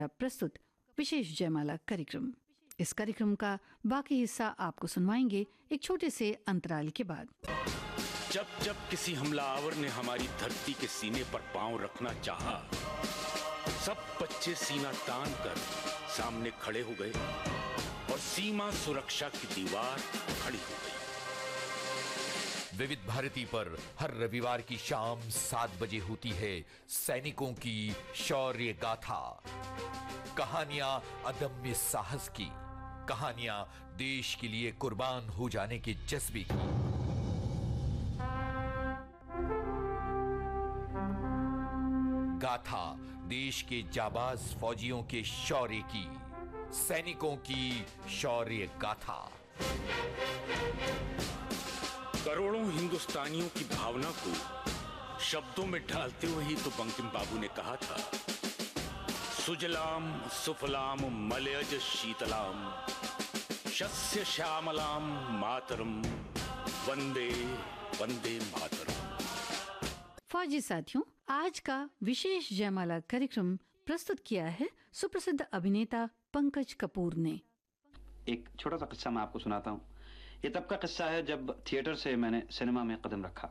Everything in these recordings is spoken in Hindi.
प्रस्तुत विशेष जयमाला कार्यक्रम। इस कार्यक्रम का बाकी हिस्सा आपको सुनवाएंगे एक छोटे से अंतराल के बाद। जब जब किसी हमलावर ने हमारी धरती के सीने पर पांव रखना चाहा, सब बच्चे सीना तान कर सामने खड़े हो गए और सीमा सुरक्षा की दीवार खड़ी हो गई। विविध भारती पर हर रविवार की शाम 7 बजे होती है सैनिकों की शौर्य गाथा। कहानियां अदम्य साहस की, कहानियां देश के लिए कुर्बान हो जाने के जज्बे की। गाथा देश के जाबाज फौजियों के शौर्य की, सैनिकों की शौर्य गाथा। करोड़ों हिंदुस्तानियों की भावना को शब्दों में ढालते हुए ही तो बंकिम बाबू ने कहा था, सुजलाम सुफलाम मलयज शीतलाम शस्य श्यामलाम मातरम वंदे वंदे मातरम। फौजी साथियों, आज का विशेष जयमाला कार्यक्रम प्रस्तुत किया है सुप्रसिद्ध अभिनेता पंकज कपूर ने। एक छोटा सा किस्सा मैं आपको सुनाता हूँ। ये तब का किस्सा है जब थिएटर से मैंने सिनेमा में कदम रखा।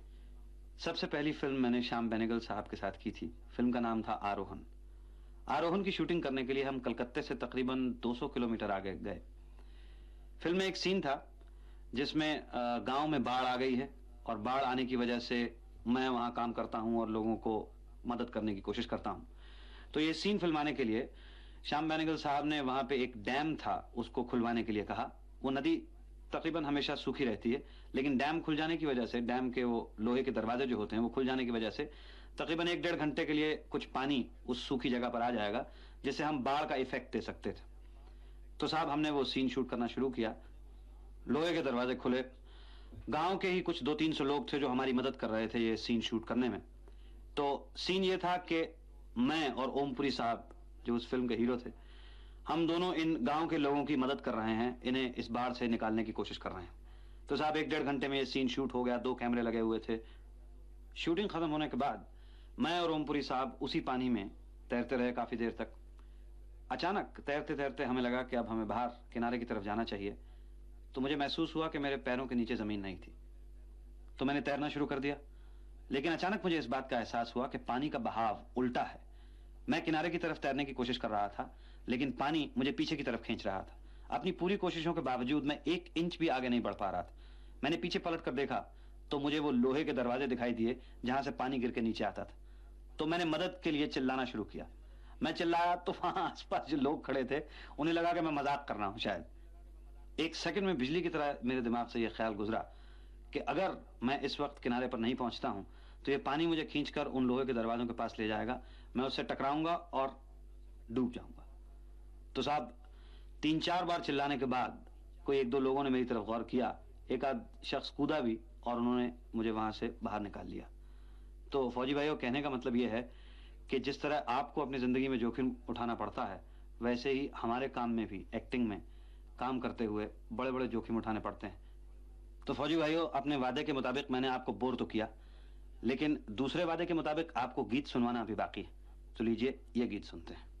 सबसे पहली फिल्म मैंने श्याम बेनेगल साहब के साथ की थी। फिल्म का नाम था आरोहण। आरोहण की शूटिंग करने के लिए हम कलकत्ते से तकरीबन 200 किलोमीटर आगे गए। फिल्म में एक सीन था जिसमें गांव में बाढ़ आ गई है और बाढ़ आने की वजह से मैं वहां काम करता हूं और लोगों को मदद करने की कोशिश करता हूं। तो ये सीन फिल्माने के लिए श्याम बेनेगल साहब ने वहां पे एक डैम था, उसको खुलवाने के लिए कहा। वो नदी तकरीबन हमेशा सूखी रहती है, लेकिन डैम खुल जाने की वजह से, डैम के वो लोहे के दरवाजे जो होते हैं वो खुल जाने की वजह से तकरीबन 1-1.5 घंटे के लिए कुछ पानी उस सूखी जगह पर आ जाएगा, जिससे हम बाढ़ का इफेक्ट दे सकते थे। तो साहब हमने वो सीन शूट करना शुरू किया। लोहे के दरवाजे खुले। गांव के ही कुछ 200-300 लोग थे जो हमारी मदद कर रहे थे ये सीन शूट करने में। तो सीन ये था कि मैं और ओमपुरी साहब जो उस फिल्म के हीरो थे, हम दोनों इन गांव के लोगों की मदद कर रहे हैं, इन्हें इस बाढ़ से निकालने की कोशिश कर रहे हैं। तो साहब 1-1.5 घंटे में ये सीन शूट हो गया। 2 कैमरे लगे हुए थे। शूटिंग खत्म होने के बाद मैं और ओमपुरी साहब उसी पानी में तैरते रहे काफी देर तक। अचानक तैरते तैरते हमें लगा कि अब हमें बाहर किनारे की तरफ जाना चाहिए। तो मुझे महसूस हुआ कि मेरे पैरों के नीचे जमीन नहीं थी। तो मैंने तैरना शुरू कर दिया, लेकिन अचानक मुझे इस बात का एहसास हुआ कि पानी का बहाव उल्टा है। मैं किनारे की तरफ तैरने की कोशिश कर रहा था, लेकिन पानी मुझे पीछे की तरफ खींच रहा था। अपनी पूरी कोशिशों के बावजूद मैं 1 इंच भी आगे नहीं बढ़ पा रहा था। मैंने पीछे पलट कर देखा तो मुझे वो लोहे के दरवाजे दिखाई दिए जहां से पानी गिर के नीचे आता था। तो मैंने मदद के लिए चिल्लाना शुरू किया। मैं चिल्लाया तो वहां आसपास जो लोग खड़े थे उन्हें लगा कि मैं मजाक कर रहा हूं शायद। 1 सेकंड में बिजली की तरह मेरे दिमाग से यह ख्याल गुजरा कि अगर मैं इस वक्त किनारे पर नहीं पहुंचता हूं तो ये पानी मुझे खींचकर उन लोहे के दरवाजों के पास ले जाएगा, मैं उससे टकराऊंगा और डूब जाऊंगा। तो साहब 3-4 बार चिल्लाने के बाद कोई 1-2 लोगों ने मेरी तरफ गौर किया। एक आध शख्स कूदा भी और उन्होंने मुझे वहां से बाहर निकाल लिया। तो फौजी भाइयों, कहने का मतलब यह है कि जिस तरह आपको अपनी जिंदगी में जोखिम उठाना पड़ता है, वैसे ही हमारे काम में भी, एक्टिंग में काम करते हुए बड़े बड़े जोखिम उठाने पड़ते हैं। तो फौजी भाइयों, अपने वादे के मुताबिक मैंने आपको बोर तो किया, लेकिन दूसरे वादे के मुताबिक आपको गीत सुनवाना अभी बाकी है। तो लीजिए ये गीत सुनते हैं।